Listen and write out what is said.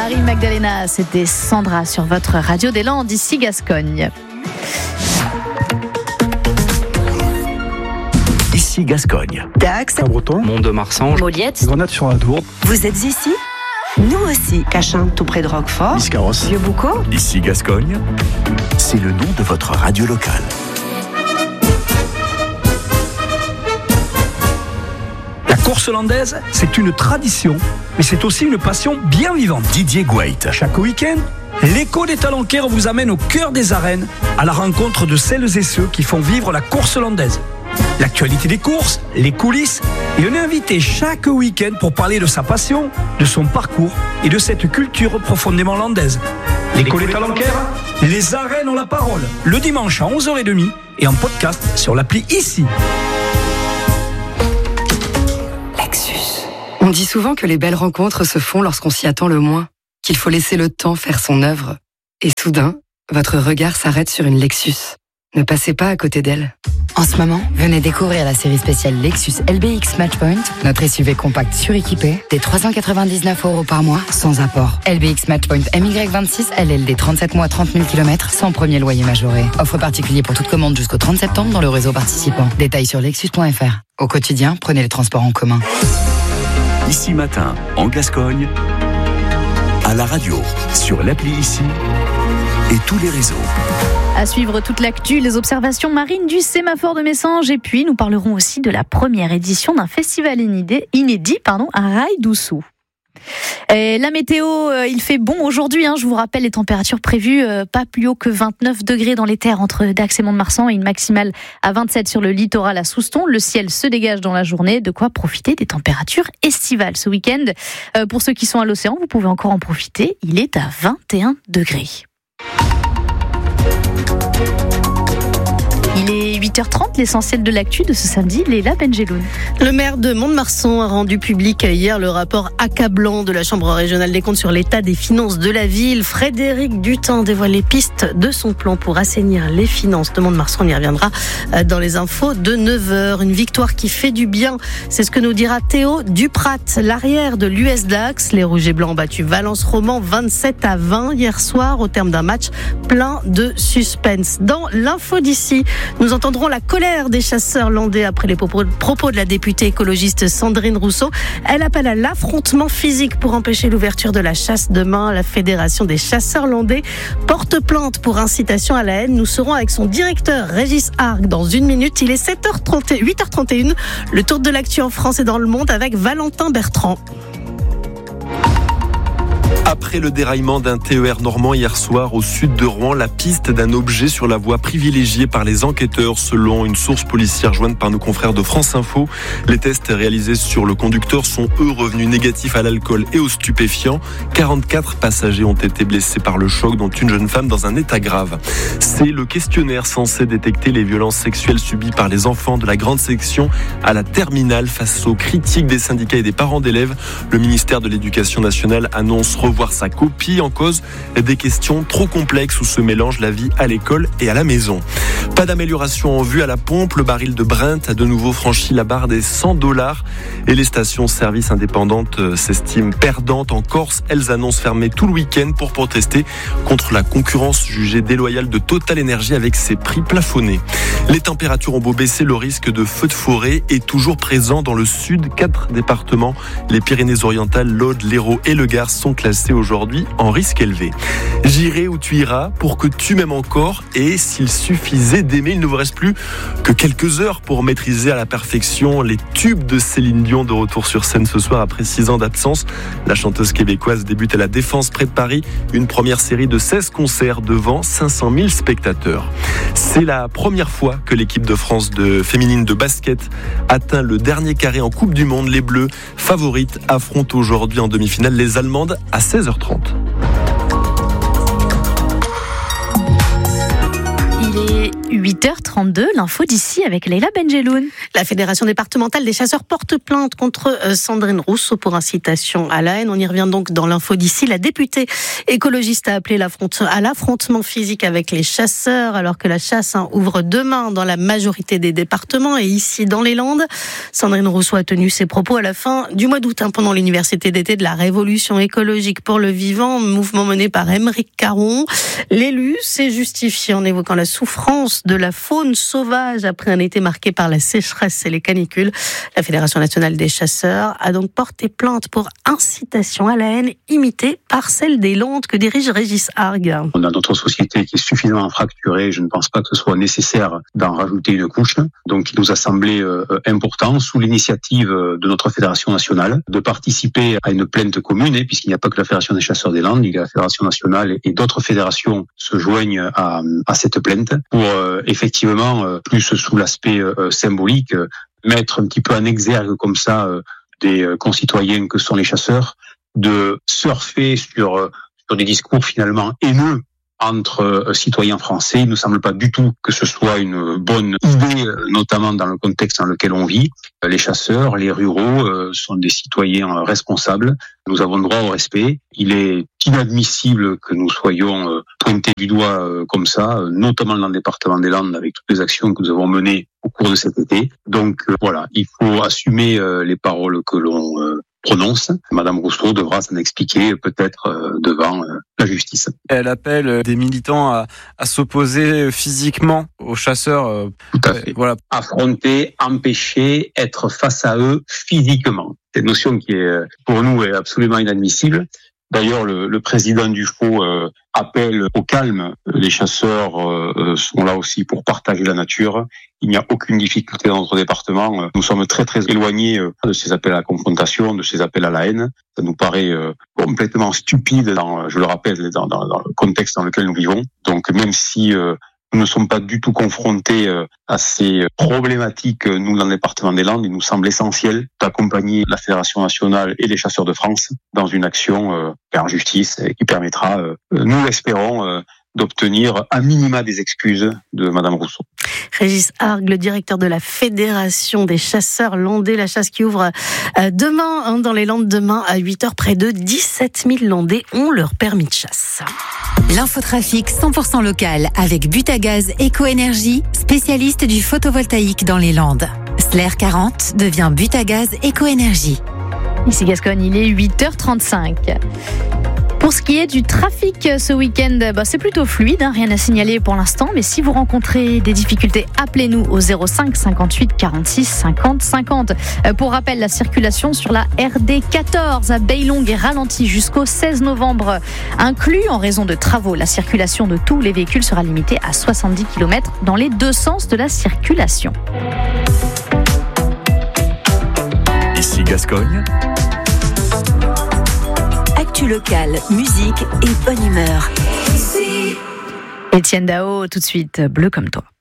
Marie Magdalena, c'était Sandra sur votre radio des Landes, ici Gascogne. Ici Gascogne. Dax, Saint-Breton, Mont-de-Marsan, Moliette. Grenade-sur-Adour, Vous êtes ici? Nous aussi. Cachin, tout près de Roquefort. Biscarrosse. Vieux-Boucau. Ici Gascogne, c'est le nom de votre radio locale. La course landaise, c'est une tradition, mais c'est aussi une passion bien vivante. Didier Gouait. Chaque week-end, l'écho des Talencaires vous amène au cœur des arènes, à la rencontre de celles et ceux qui font vivre la course landaise. L'actualité des courses, les coulisses, et on est invité chaque week-end pour parler de sa passion, de son parcours et de cette culture profondément landaise. L'écho des Talencaires, les arènes ont la parole, le dimanche à 11h30 et en podcast sur l'appli Ici. On dit souvent que les belles rencontres se font lorsqu'on s'y attend le moins, qu'il faut laisser le temps faire son œuvre. Et soudain, votre regard s'arrête sur une Lexus. Ne passez pas à côté d'elle. En ce moment, venez découvrir la série spéciale Lexus LBX Matchpoint, notre SUV compact suréquipé, des 399 € par mois, sans apport. LBX Matchpoint MY26, LLD 37 mois 30 000 km, sans premier loyer majoré. Offre particulier pour toute commande jusqu'au 30 septembre dans le réseau participant. Détails sur lexus.fr. Au quotidien, prenez les transports en commun. Ici Matin, en Gascogne, à la radio, sur l'appli Ici et tous les réseaux. À suivre toute l'actu, les observations marines du sémaphore de Messanges. Et puis, nous parlerons aussi de la première édition d'un festival inédit à Rail-d'Oussou. Et la météo, il fait bon aujourd'hui. Je vous rappelle les températures prévues, pas plus haut que 29 degrés dans les terres entre Dax et Mont-de-Marsan et une maximale à 27 sur le littoral à Souston. Le ciel se dégage dans la journée, de quoi profiter des températures estivales ce week-end. Pour ceux qui sont à l'océan, vous pouvez encore en profiter. Il est à 21 degrés. Il est 8h30, l'essentiel de l'actu de ce samedi, Léla Benjeloun. Le maire de Mont-de-Marsan a rendu public hier le rapport accablant de la Chambre régionale des comptes sur l'état des finances de la ville. Frédéric Dutin dévoile les pistes de son plan pour assainir les finances de Mont-de-Marsan. On y reviendra dans les infos de 9h. Une victoire qui fait du bien, c'est ce que nous dira Théo Duprat, l'arrière de l'US Dax. Les Rouges et Blancs ont battu Valence-Roman 27-20 hier soir au terme d'un match plein de suspense. Dans l'info d'ici, nous entendrons la colère des chasseurs landais après les propos de la députée écologiste Sandrine Rousseau. Elle appelle à l'affrontement physique pour empêcher l'ouverture de la chasse demain. La Fédération des chasseurs landais porte plainte pour incitation à la haine. Nous serons avec son directeur Régis Arc dans une minute. Il est 8h31. Le tour de l'actu en France et dans le monde avec Valentin Bertrand. Après le déraillement d'un TER normand hier soir au sud de Rouen, la piste d'un objet sur la voie privilégiée par les enquêteurs selon une source policière jointe par nos confrères de France Info. Les tests réalisés sur le conducteur sont eux revenus négatifs à l'alcool et aux stupéfiants. 44 passagers ont été blessés par le choc, dont une jeune femme dans un état grave. C'est le questionnaire censé détecter les violences sexuelles subies par les enfants de la grande section à la terminale face aux critiques des syndicats et des parents d'élèves. Le ministère de l'Éducation nationale annonce revoir sa copie, en cause des questions trop complexes où se mélange la vie à l'école et à la maison. Pas d'amélioration en vue à la pompe. Le baril de Brent a de nouveau franchi la barre des $100 et les stations-service indépendantes s'estiment perdantes en Corse. Elles annoncent fermer tout le week-end pour protester contre la concurrence jugée déloyale de Total Energy avec ses prix plafonnés. Les températures ont beau baisser, le risque de feux de forêt est toujours présent dans le sud. 4 départements, les Pyrénées-Orientales, l'Aude, l'Hérault et le Gard, sont classés aujourd'hui en risque élevé. J'irai où tu iras pour que tu m'aimes encore, et s'il suffisait d'aimer, il ne vous reste plus que quelques heures pour maîtriser à la perfection les tubes de Céline Dion, de retour sur scène ce soir après 6 ans d'absence. La chanteuse québécoise débute à la Défense près de Paris, une première série de 16 concerts devant 500 000 spectateurs. C'est la première fois que l'équipe de France féminine de basket atteint le dernier carré en Coupe du Monde. Les Bleus, favorites, affrontent aujourd'hui en demi-finale les Allemandes à 16h30. Il est 8h32, l'info d'ici avec Leïla Benjeloun. La Fédération départementale des chasseurs porte plainte contre Sandrine Rousseau pour incitation à la haine. On y revient donc dans l'info d'ici. La députée écologiste a appelé à l'affrontement physique avec les chasseurs alors que la chasse ouvre demain dans la majorité des départements et ici dans les Landes. Sandrine Rousseau a tenu ses propos à la fin du mois d'août pendant l'université d'été de la Révolution écologique pour le vivant, mouvement mené par Aymeric Caron. L'élu s'est justifié en évoquant la souffrance de la faune sauvage après un été marqué par la sécheresse et les canicules. La Fédération nationale des chasseurs a donc porté plainte pour incitation à la haine imitée par celle des Landes que dirige Régis Arg. On a notre société qui est suffisamment fracturée, je ne pense pas que ce soit nécessaire d'en rajouter une couche. Donc il nous a semblé important, sous l'initiative de notre Fédération nationale, de participer à une plainte commune, puisqu'il n'y a pas que la Fédération des chasseurs des Landes, il y a la Fédération nationale et d'autres fédérations se joignent à cette plainte pour effectivement, plus sous l'aspect symbolique, mettre un petit peu en exergue comme ça des concitoyens que sont les chasseurs, de surfer sur des discours finalement haineux entre citoyens français. Il ne semble pas du tout que ce soit une bonne idée, notamment dans le contexte dans lequel on vit. Les chasseurs, les ruraux sont des citoyens responsables. Nous avons droit au respect. Il est inadmissible que nous soyons pointés du doigt comme ça, notamment dans le département des Landes, avec toutes les actions que nous avons menées au cours de cet été. Donc voilà, il faut assumer les paroles que l'on prononce. Madame Rousseau devra s'en expliquer peut-être devant la justice. Elle appelle des militants à s'opposer physiquement aux chasseurs. Tout à fait. Voilà. Affronter, empêcher, être face à eux physiquement. C'est une notion qui est pour nous est absolument inadmissible. D'ailleurs, le président Dufaux appelle au calme. Les chasseurs sont là aussi pour partager la nature. Il n'y a aucune difficulté dans notre département. Nous sommes très très éloignés de ces appels à la confrontation, de ces appels à la haine. Ça nous paraît complètement stupide, je le rappelle, dans le contexte dans lequel nous vivons. Donc même si nous ne sommes pas du tout confrontés à ces problématiques, nous, dans le département des Landes, il nous semble essentiel d'accompagner la Fédération nationale et les chasseurs de France dans une action en justice qui permettra, nous l'espérons, d'obtenir à minima des excuses de Madame Rousseau. Régis Arg, le directeur de la Fédération des chasseurs landais, la chasse qui ouvre demain dans les Landes, demain à 8h, près de 17 000 Landais ont leur permis de chasse. L'infotrafic 100% local avec Butagaz Éco-Énergie, spécialiste du photovoltaïque dans les Landes. Slair 40 devient Butagaz Éco-Énergie. Ici Gascogne, il est 8h35. Pour ce qui est du trafic ce week-end, c'est plutôt fluide, rien à signaler pour l'instant. Mais si vous rencontrez des difficultés, appelez-nous au 05 58 46 50 50. Pour rappel, la circulation sur la RD 14 à Bailong est ralentie jusqu'au 16 novembre inclus en raison de travaux. La circulation de tous les véhicules sera limitée à 70 km dans les deux sens de la circulation. Ici Gascogne. Actu locale, musique et bonne humeur. Étienne Dao, tout de suite, Bleu comme toi.